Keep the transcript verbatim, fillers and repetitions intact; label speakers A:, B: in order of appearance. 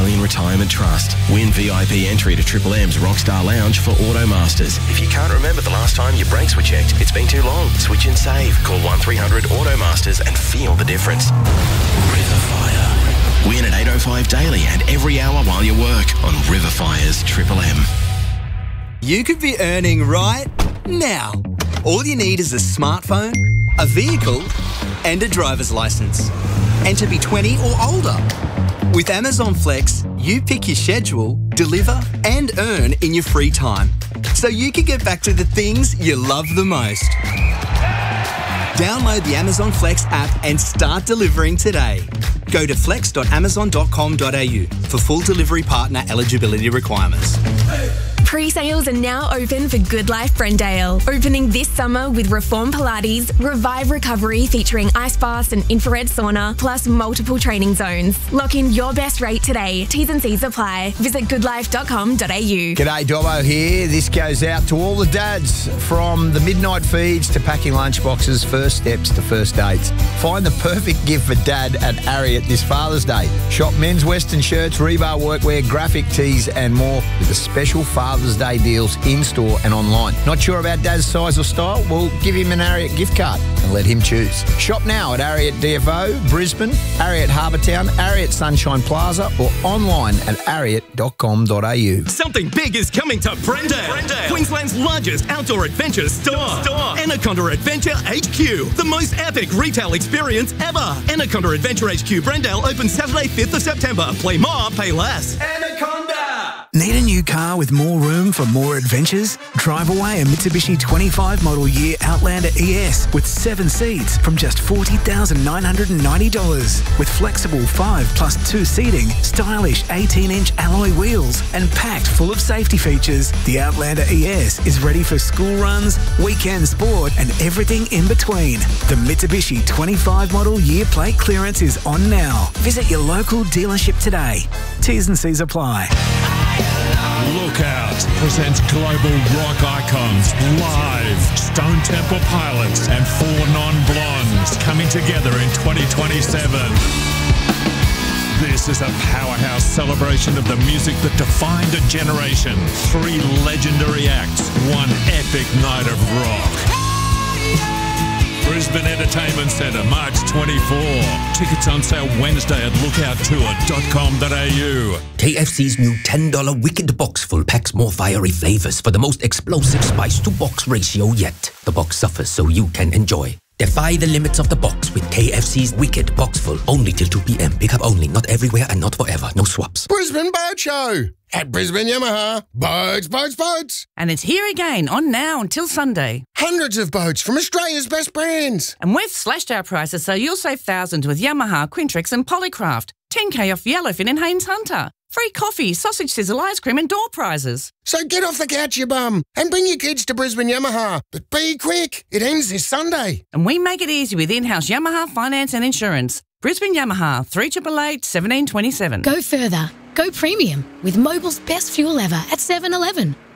A: Australian Retirement Trust. Win V I P entry to Triple M's Rockstar Lounge for Automasters. If you can't remember the last time your brakes were checked, it's been too long. Switch and save. Call one three hundred Automasters and feel the difference. Riverfire. Win at eight oh five daily and every hour while you work on Riverfire's Triple M.
B: You could be earning right now. All you need is a smartphone, a vehicle, and a driver's license. And to be twenty or older. With Amazon Flex, you pick your schedule, deliver, and earn in your free time. So you can get back to the things you love the most. Download the Amazon Flex app and start delivering today. Go to flex dot amazon dot com dot a u for full delivery partner eligibility requirements.
C: Pre-sales are now open for Good Life Brendale. Opening this summer with Reform Pilates, Revive Recovery featuring ice baths and infrared sauna, plus multiple training zones. Lock in your best rate today. T's and C's apply. Visit good life dot com dot a u.
D: G'day, Dobbo here. This goes out to all the dads, from the midnight feeds to packing lunchboxes, first steps to first dates. Find the perfect gift for dad at Ariat this Father's Day. Shop men's Western shirts, rebar workwear, graphic tees and more with the special Father's Day deals in-store and online. Not sure about dad's size or style? Well, give him an Ariat gift card and let him choose. Shop now at Ariat D F O, Brisbane, Ariat Harbour Town, Ariat Sunshine Plaza or online at ariat dot com dot a u.
E: Something big is coming to Brendale. Brendale. Queensland's largest outdoor adventure store. store. Anaconda Adventure H Q. The most epic retail experience ever. Anaconda Adventure H Q Brendale opens Saturday fifth of September. Play more, pay less. Anaconda!
F: Need a new car with more room for more adventures? Drive away a Mitsubishi twenty-five model year Outlander E S with seven seats from just forty thousand nine hundred ninety dollars. With flexible five plus two seating, stylish eighteen inch alloy wheels and packed full of safety features, the Outlander E S is ready for school runs, weekend sport and everything in between. The Mitsubishi twenty-five model year plate clearance is on now. Visit your local dealership today. T's and C's apply.
G: Lookout presents global rock icons live. Stone Temple Pilots and Four Non-Blondes coming together in twenty twenty-seven. This is a powerhouse celebration of the music that defined a generation. Three legendary acts, one epic night of rock. Brisbane Entertainment Centre, March twenty-fourth. Tickets on sale Wednesday at lookout tour dot com dot a u.
H: K F C's new ten dollar Wicked Box Full packs more fiery flavours for the most explosive spice-to-box ratio yet. The box suffers so you can enjoy. Defy the limits of the box with K F C's Wicked Box Full. Only till two p m. Pick up only, not everywhere and not forever. No swaps.
I: Brisbane Boat Show at Brisbane Yamaha. Boats, boats, boats.
J: And it's here again, on now until Sunday.
I: Hundreds of boats from Australia's best brands.
J: And we've slashed our prices so you'll save thousands with Yamaha, Quintrix and Polycraft. ten k off Yellowfin and Haynes Hunter. Free coffee, sausage sizzle, ice cream and door prizes.
I: So get off the couch, you bum, and bring your kids to Brisbane Yamaha. But be quick, it ends this Sunday.
J: And we make it easy with in-house Yamaha finance and insurance. Brisbane Yamaha, three eight eight eight, one seven two seven.
K: Go further. Go premium with Mobil's best fuel ever at seven eleven.